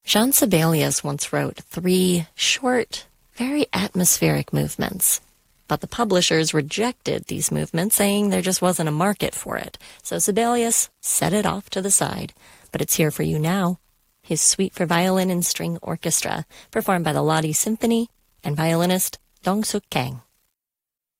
Jean Sibelius once wrote 3 short, very atmospheric movements. But the publishers rejected these movements, saying there just wasn't a market for it. So Sibelius set it off to the side. But it's here for you now. His Suite for Violin and String Orchestra, performed by the Lodi Symphony and violinist Dong Suk Kang.